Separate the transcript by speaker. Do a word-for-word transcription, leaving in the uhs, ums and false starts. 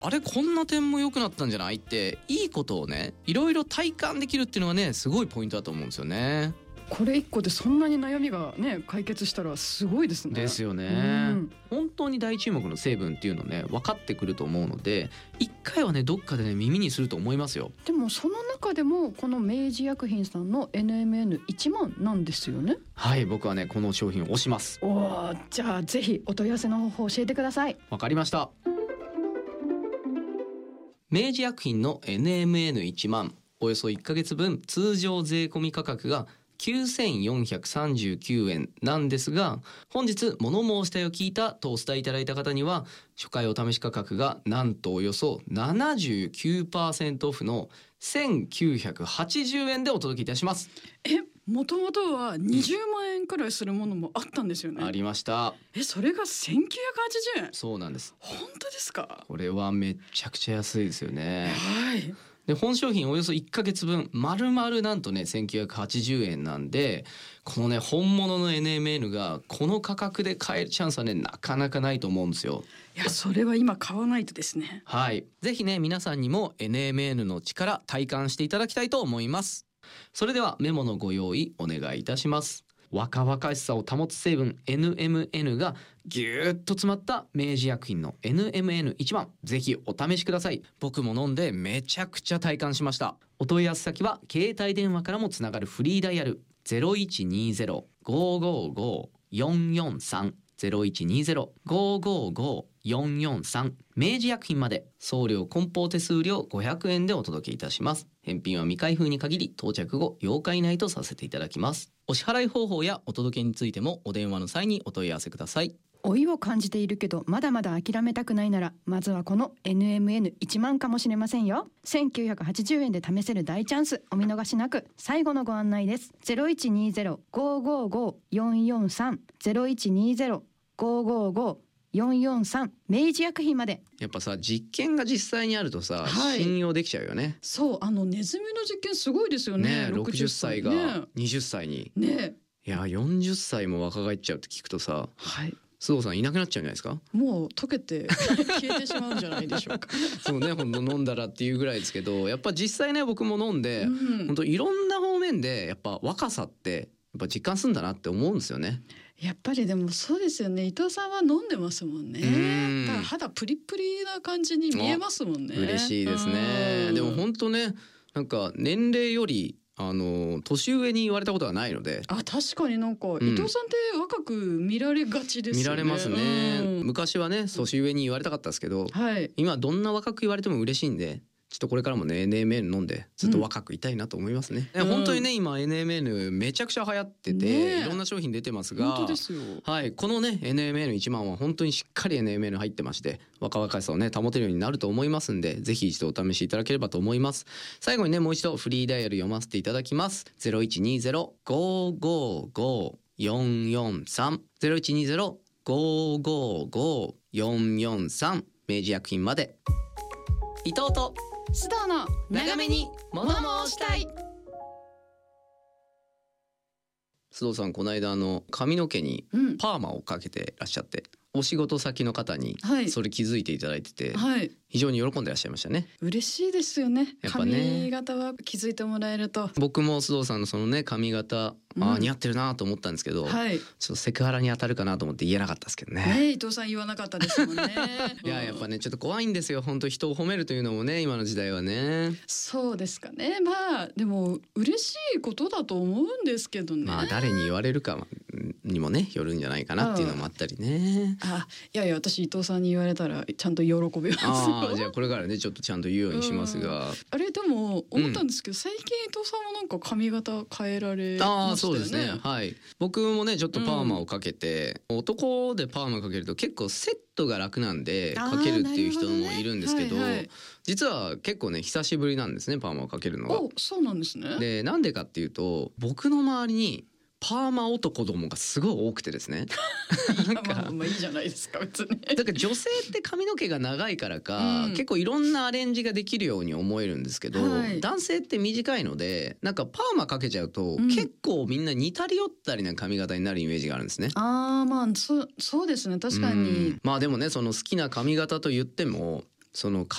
Speaker 1: あれこんな点も良くなったんじゃないっていいことをねいろいろ体感できるっていうのがねすごいポイントだと思うんですよね。
Speaker 2: これ一個でそんなに悩みがね解決したらすごいですね。
Speaker 1: ですよね、うん、本当に大注目の成分っていうのね分かってくると思うので一回はねどっかでね耳にすると思いますよ。
Speaker 2: でもその中でもこの明治薬品さんの エヌエムエヌいちまんなんですよね。
Speaker 1: はい、僕はねこの商品を推します。
Speaker 2: おー、じゃあぜひお問い合わせの方法教えてください。
Speaker 1: わかりました。明治薬品の エヌエムエヌいちまんおよそいっかげつぶん通常税込み価格がきゅうせんよんひゃくさんじゅうきゅうえんなんですが、本日物申したいを聞いたとお伝えいただいた方には初回お試し価格がなんとおよそ ななじゅうきゅうパーセント オフのせんきゅうひゃくはちじゅうえんでお届けいたします。
Speaker 2: え、もともとはにじゅうまんえんくらいするものもあったんですよね。
Speaker 1: ありました。
Speaker 2: え、それがせんきゅうひゃくはちじゅうえん。
Speaker 1: そうなんです。
Speaker 2: 本当ですか？
Speaker 1: これはめちゃくちゃ安いですよね。
Speaker 2: はい。
Speaker 1: で本商品およそいっかげつぶん丸々なんとねせんきゅうひゃくはちじゅうえんなんで、このね本物の エヌエムエヌ がこの価格で買えるチャンスはねなかなかないと思うんですよ。
Speaker 2: いや、それは今買わないとですね。
Speaker 1: はい、ぜひね皆さんにも エヌエムエヌ の力体感していただきたいと思います。それではメモのご用意お願いいたします。若々しさを保つ成分 エヌエムエヌ がぎゅーっと詰まった明治薬品の エヌエムエヌいちまん、ぜひお試しください。僕も飲んでめちゃくちゃ体感しました。お問い合わせ先は携帯電話からもつながるフリーダイヤル ゼロいちにゼロ ごーごーごー よんよんさん ゼロいちにゼロ ごーごーごー よんよんさん 明治薬品まで。送料梱包手数料ごひゃくえんでお届けいたします。返品は未開封に限り到着後ようか以内とさせていただきます。お支払い方法やお届けについてもお電話の際にお問い合わせください。
Speaker 2: 老いを感じているけどまだまだ諦めたくないなら、まずはこの エヌエムエヌいちまんかもしれませんよ。せんきゅうひゃくはちじゅうえんで試せる大チャンス、お見逃しなく。最後のご案内です。 ゼロいちにゼロ ごーごーごー よんよんさん ゼロいちにゼロ ごーごーごー よんよんさん 明治薬品まで。
Speaker 1: やっぱさ実験が実際にあるとさ、はい、信用できちゃうよね。
Speaker 2: そう、あのネズミの実験すごいですよね。
Speaker 1: ね、ろくじゅっさいがにじゅっさいに、
Speaker 2: ね、
Speaker 1: いやよんじゅっさいも若返っちゃうって聞くとさ、
Speaker 2: はい、
Speaker 1: 須藤さんいなくなっちゃうんじゃないですか。
Speaker 2: もう溶けて消えてしまうんじゃないでしょうか
Speaker 1: そうね、ほんと飲んだらっていうぐらいですけど、やっぱ実際ね僕も飲んで、うん、ほんといろんな方面でやっぱ若さってやっぱ実感するんだなって思うんですよね。
Speaker 2: やっぱりでもそうですよね。伊藤さんは飲んでますもんね。んだから肌プリプリな感じに見えますもんね。
Speaker 1: 嬉しいですね。でも本当ね、なんか年齢よりあの年上に言われたことはないので。
Speaker 2: あ、確かになんか、うん、伊藤さんって若く見られがちですよね。
Speaker 1: 見られますね、うん、昔はね年上に言われたかったですけど、はい、今どんな若く言われても嬉しいんで、ちょっとこれからもね エヌエムエヌ 飲んでずっと若くいたいなと思いますね、うん、本当にね今 エヌエムエヌ めちゃくちゃ流行ってて、ね、いろんな商品出てますが、
Speaker 2: 本当ですよ、
Speaker 1: はい、このね エヌエムエヌいちまんは本当にしっかり エヌエムエヌ 入ってまして、若々しさをね保てるようになると思いますんで、ぜひ一度お試しいただければと思います。最後にねもう一度フリーダイヤル読ませていただきます。 ゼロいちにゼロ ごーごーごー よんよんさん ゼロいちにゼロ ごーごーごー よんよんさん 明治薬品まで。伊藤と
Speaker 2: 須藤の
Speaker 1: 長めに物申したい。須藤さんこの間あの髪の毛にパーマをかけてらっしゃって、うん、お仕事先の方にそれ気づいていただいてて、はい、非常に喜んでらっしゃいましたね。
Speaker 2: 嬉しいですよね。やっぱね、髪型は気づいてもらえると。僕
Speaker 1: も須藤さんのそのね髪型、あ、似合ってるなと思ったんですけど、はい、ちょっとセクハラに当たるかなと思って言えなかったですけどね。
Speaker 2: ね、伊藤さん言わなかったですもんね
Speaker 1: いややっぱねちょっと怖いんですよ本当人を褒めるというのもね今の時代はね。
Speaker 2: そうですかね。まあでも嬉しいことだと思うんですけどね。
Speaker 1: まあ誰に言われるかにもねよるんじゃないかなっていうのもあったりね。
Speaker 2: あ、いやいや私伊藤さんに言われたらちゃんと喜びますよ。
Speaker 1: あ、じゃあこれからねちょっとちゃんと言うようにしますが、うん、
Speaker 2: あれでも思ったんですけど、うん、最近伊藤さんもなんか髪型変えられましたよね。あ、
Speaker 1: そうですね、はい、僕もねちょっとパーマをかけて、うん、男でパーマかけると結構セットが楽なんでかけるっていう人もいるんですけど、ね、はいはい、実は結構ね久しぶりなんですねパーマをかけるのが。
Speaker 2: お、そうなんですね。
Speaker 1: でなんでかっていうと僕の周りにパーマ男どもがすごい多くてですね
Speaker 2: なんかまあまあいいじゃないですか別に。
Speaker 1: だから女性って髪の毛が長いからか、うん、結構いろんなアレンジができるように思えるんですけど、はい、男性って短いのでなんかパーマかけちゃうと、うん、結構みんな似たり寄ったりな髪型になるイメージがあるんですね。
Speaker 2: あー、まあそそうですね確かに、
Speaker 1: うん、まあでもねその好きな髪型と言ってもその